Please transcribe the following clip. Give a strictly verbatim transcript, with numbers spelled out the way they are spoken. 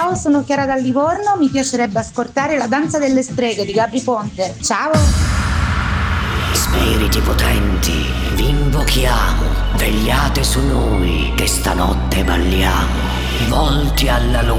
Ciao, sono Chiara da Livorno, mi piacerebbe ascoltare La danza delle streghe di Gabry Ponte. Ciao! Spiriti potenti, vi invochiamo, vegliate su noi che stanotte balliamo, volti alla luna.